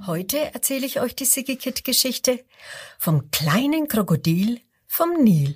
Heute erzähle ich euch die Siggi-Kid-Geschichte vom kleinen Krokodil vom Nil.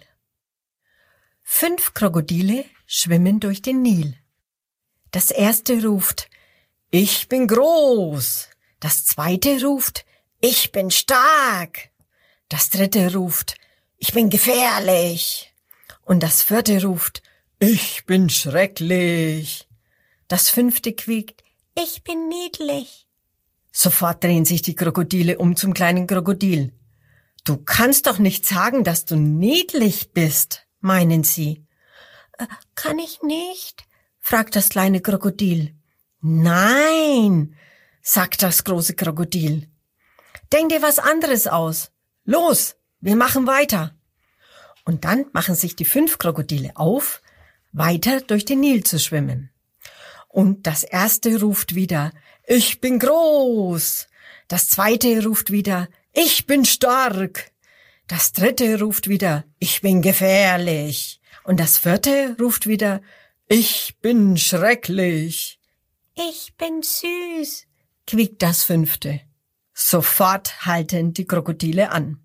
5 Krokodile schwimmen durch den Nil. Das erste ruft, ich bin groß. Das zweite ruft, ich bin stark. Das dritte ruft, ich bin gefährlich. Und das vierte ruft, ich bin schrecklich. Das fünfte quiekt, ich bin niedlich. Sofort drehen sich die Krokodile um zum kleinen Krokodil. Du kannst doch nicht sagen, dass du niedlich bist, meinen sie. Kann ich nicht? Fragt das kleine Krokodil. Nein, sagt das große Krokodil. Denk dir was anderes aus. Los, wir machen weiter. Und dann machen sich die 5 Krokodile auf, weiter durch den Nil zu schwimmen. Und das erste ruft wieder, ich bin groß. Das zweite ruft wieder, ich bin stark. Das dritte ruft wieder, ich bin gefährlich. Und das vierte ruft wieder, ich bin schrecklich. Ich bin süß, quiekt das fünfte. Sofort halten die Krokodile an.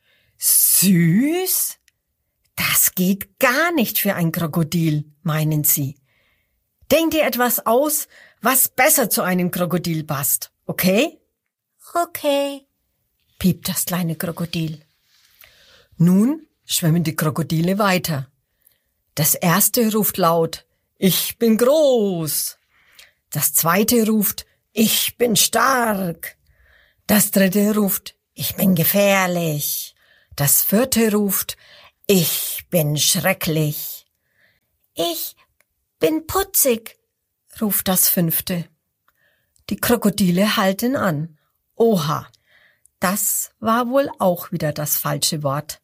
Süß? Das geht gar nicht für ein Krokodil, meinen sie. Denk dir etwas aus, was besser zu einem Krokodil passt, okay? Okay, piept das kleine Krokodil. Nun schwimmen die Krokodile weiter. Das erste ruft laut, ich bin groß. Das zweite ruft, ich bin stark. Das dritte ruft, ich bin gefährlich. Das vierte ruft, ich bin schrecklich. Ich bin putzig, ruft das fünfte. Die Krokodile halten an. Oha, das war wohl auch wieder das falsche Wort.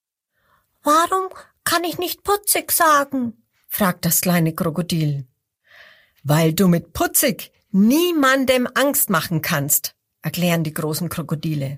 Warum kann ich nicht putzig sagen? Fragt das kleine Krokodil. Weil du mit putzig niemandem Angst machen kannst, erklären die großen Krokodile.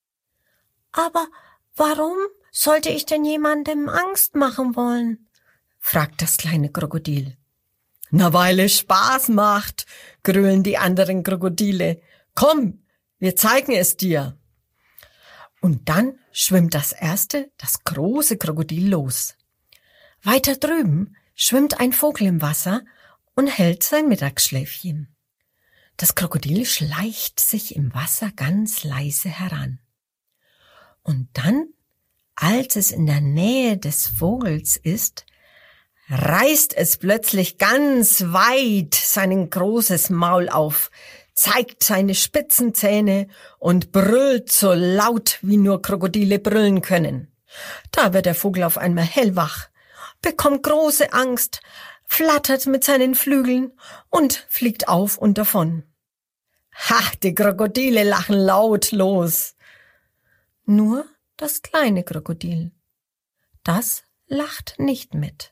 Aber warum sollte ich denn jemandem Angst machen wollen? Fragt das kleine Krokodil. Na, weil es Spaß macht, grölen die anderen Krokodile. Komm, wir zeigen es dir. Und dann schwimmt das große Krokodil los. Weiter drüben schwimmt ein Vogel im Wasser und hält sein Mittagsschläfchen. Das Krokodil schleicht sich im Wasser ganz leise heran. Und dann, als es in der Nähe des Vogels ist, reißt es plötzlich ganz weit sein großes Maul auf, zeigt seine spitzen Zähne und brüllt so laut, wie nur Krokodile brüllen können. Da wird der Vogel auf einmal hellwach, bekommt große Angst, flattert mit seinen Flügeln und fliegt auf und davon. Ha, die Krokodile lachen laut los. Nur das kleine Krokodil, das lacht nicht mit.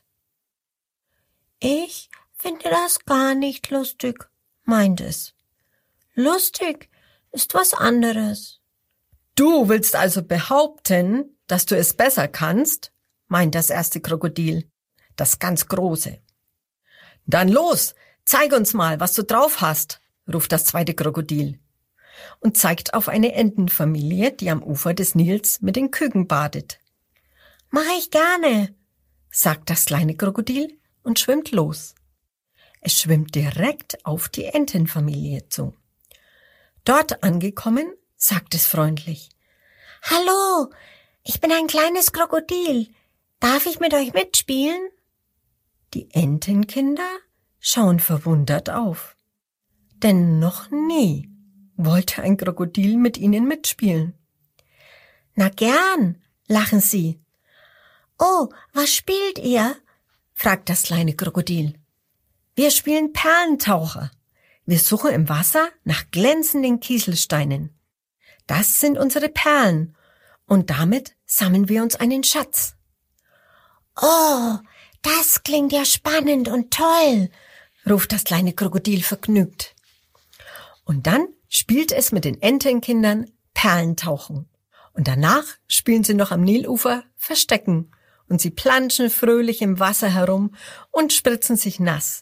Ich finde das gar nicht lustig, meint es. Lustig ist was anderes. Du willst also behaupten, dass du es besser kannst, meint das erste Krokodil, das ganz große. Dann los, zeig uns mal, was du drauf hast, ruft das zweite Krokodil und zeigt auf eine Entenfamilie, die am Ufer des Nils mit den Küken badet. Mach ich gerne, sagt das kleine Krokodil und schwimmt los. Es schwimmt direkt auf die Entenfamilie zu. Dort angekommen, sagt es freundlich. Hallo, ich bin ein kleines Krokodil. Darf ich mit euch mitspielen? Die Entenkinder schauen verwundert auf. Denn noch nie wollte ein Krokodil mit ihnen mitspielen. Na gern, lachen sie. Oh, was spielt ihr? Fragt das kleine Krokodil. Wir spielen Perlentaucher. Wir suchen im Wasser nach glänzenden Kieselsteinen. Das sind unsere Perlen und damit sammeln wir uns einen Schatz. Oh, das klingt ja spannend und toll, ruft das kleine Krokodil vergnügt. Und dann spielt es mit den Entenkindern Perlentauchen. Und danach spielen sie noch am Nilufer Verstecken. Und sie planschen fröhlich im Wasser herum und spritzen sich nass.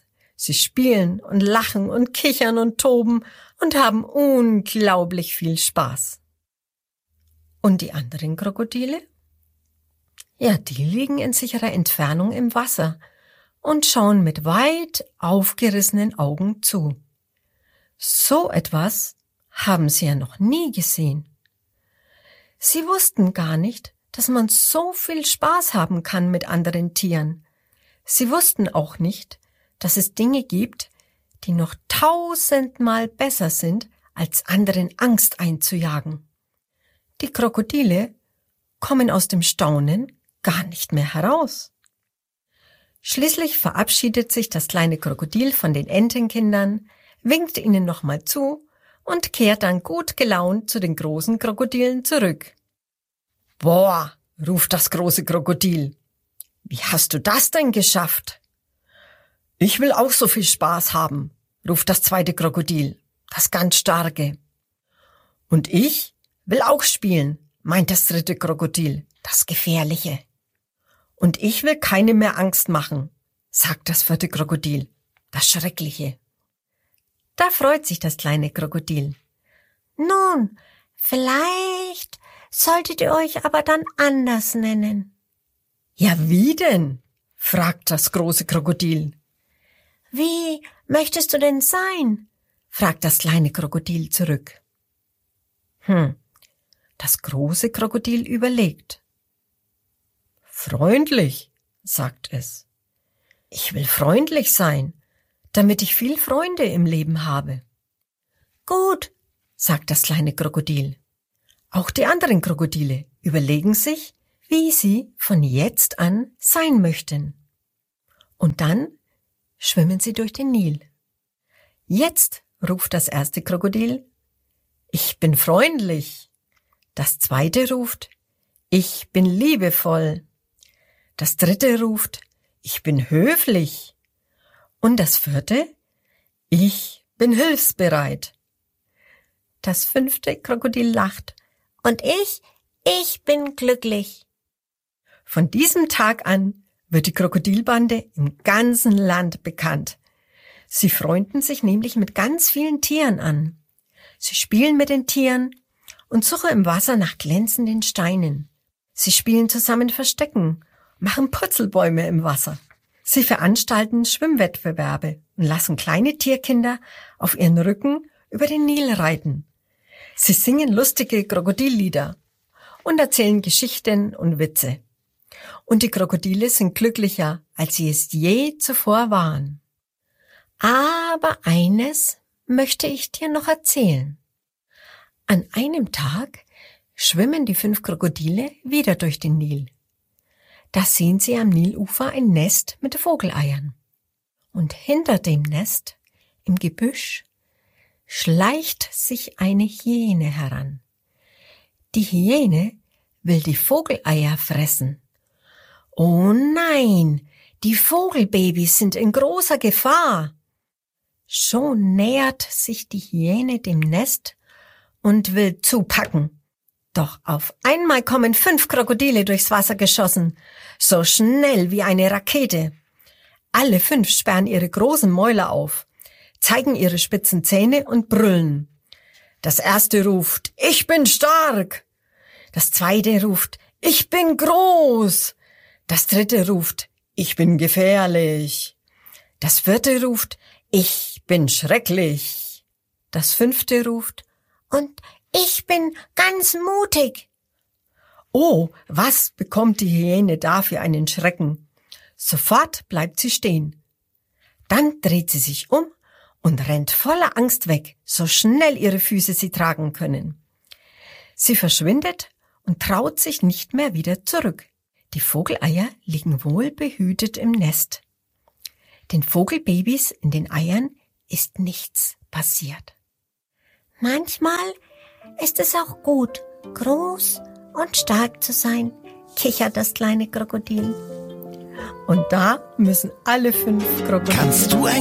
Sie spielen und lachen und kichern und toben und haben unglaublich viel Spaß. Und die anderen Krokodile? Ja, die liegen in sicherer Entfernung im Wasser und schauen mit weit aufgerissenen Augen zu. So etwas haben sie ja noch nie gesehen. Sie wussten gar nicht, dass man so viel Spaß haben kann mit anderen Tieren. Sie wussten auch nicht, dass es Dinge gibt, die noch 1000-mal besser sind, als anderen Angst einzujagen. Die Krokodile kommen aus dem Staunen gar nicht mehr heraus. Schließlich verabschiedet sich das kleine Krokodil von den Entenkindern, winkt ihnen nochmal zu und kehrt dann gut gelaunt zu den großen Krokodilen zurück. »Boah«, ruft das große Krokodil, »wie hast du das denn geschafft?« »Ich will auch so viel Spaß haben«, ruft das zweite Krokodil, das ganz starke. »Und ich will auch spielen«, meint das dritte Krokodil, das gefährliche. »Und ich will keine mehr Angst machen«, sagt das vierte Krokodil, das schreckliche. Da freut sich das kleine Krokodil. »Nun, vielleicht solltet ihr euch aber dann anders nennen.« »Ja, wie denn?«, fragt das große Krokodil. »Wie möchtest du denn sein?«, fragt das kleine Krokodil zurück. Das große Krokodil überlegt. »Freundlich«, sagt es. »Ich will freundlich sein, damit ich viel Freunde im Leben habe.« »Gut«, sagt das kleine Krokodil. Auch die anderen Krokodile überlegen sich, wie sie von jetzt an sein möchten. Und dann schwimmen sie durch den Nil. Jetzt ruft das erste Krokodil, »Ich bin freundlich«. Das zweite ruft, »Ich bin liebevoll«. Das dritte ruft, »Ich bin höflich«. Und das vierte, »Ich bin hilfsbereit«. Das fünfte Krokodil lacht, »Und ich bin glücklich.« Von diesem Tag an wird die Krokodilbande im ganzen Land bekannt. Sie freunden sich nämlich mit ganz vielen Tieren an. Sie spielen mit den Tieren und suchen im Wasser nach glänzenden Steinen. Sie spielen zusammen Verstecken, machen Purzelbäume im Wasser. Sie veranstalten Schwimmwettbewerbe und lassen kleine Tierkinder auf ihren Rücken über den Nil reiten. Sie singen lustige Krokodillieder und erzählen Geschichten und Witze. Und die Krokodile sind glücklicher, als sie es je zuvor waren. Aber eines möchte ich dir noch erzählen. An einem Tag schwimmen die 5 Krokodile wieder durch den Nil. Da sehen sie am Nilufer ein Nest mit Vogeleiern. Und hinter dem Nest, im Gebüsch, schleicht sich eine Hyäne heran. Die Hyäne will die Vogeleier fressen. Oh nein, die Vogelbabys sind in großer Gefahr. Schon nähert sich die Hyäne dem Nest und will zupacken. Doch auf einmal kommen 5 Krokodile durchs Wasser geschossen, so schnell wie eine Rakete. Alle 5 sperren ihre großen Mäuler auf, zeigen ihre spitzen Zähne und brüllen. Das erste ruft, »Ich bin stark!« Das zweite ruft, »Ich bin groß!« Das dritte ruft, »Ich bin gefährlich!« Das vierte ruft, »Ich bin schrecklich!« Das fünfte ruft, »Und ich bin ganz mutig!« Oh, was bekommt die Hyäne da für einen Schrecken? Sofort bleibt sie stehen. Dann dreht sie sich um und rennt voller Angst weg, so schnell ihre Füße sie tragen können. Sie verschwindet und traut sich nicht mehr wieder zurück. Die Vogeleier liegen wohlbehütet im Nest. Den Vogelbabys in den Eiern ist nichts passiert. Manchmal ist es auch gut, groß und stark zu sein, kichert das kleine Krokodil. Und da müssen alle 5 Krokodile... Kannst du ein